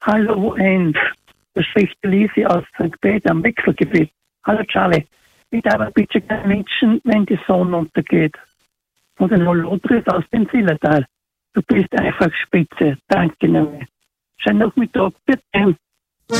Hallo Enz, das spricht Lisi aus St. Peter am Wechselgebiet. Hallo Charlie, ich darf ein bisschen gerne Menschen, wenn die Sonne untergeht. Und ein Holotris aus dem Zillertal. Du bist einfach spitze. Danke, Name. Schönen Nachmittag, bitte.